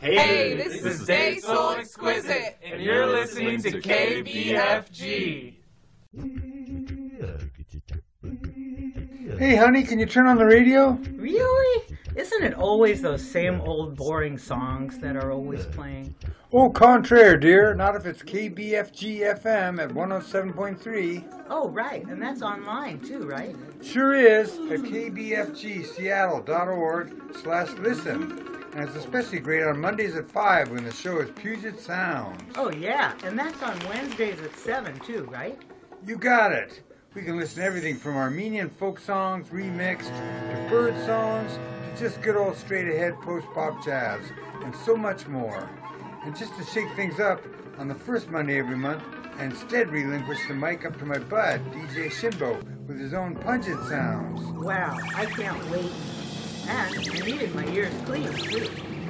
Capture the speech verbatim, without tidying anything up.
Hey, this is Day Soul Exquisite, and you're listening to K B F G. Hey, honey, can you turn on the radio? Really? Isn't it always those same old boring songs that are always playing? Au contraire, dear. Not if it's K B F G F M at one oh seven point three. Oh, right. And that's online, too, right? Sure is. At k b f g seattle dot org slash listen. And it's especially great on Mondays at five when the show is Puget Sounds. Oh, yeah. And that's on Wednesdays at seven, too, right? You got it. We can listen to everything from Armenian folk songs remixed to bird songs to just good old straight-ahead post-pop jazz and so much more. And just to shake things up, on the first Monday every month, I instead relinquish the mic up to my bud, D J Shinbo, with his own pungent sounds. Wow, I can't wait. And I'm eating my ears clean, too.